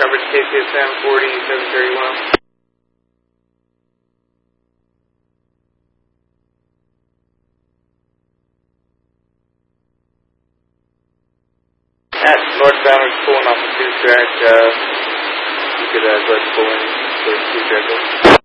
coverage KCSM 4731. Northbound is pulling off the 2 track. You could go ahead and pull in for the 2 track.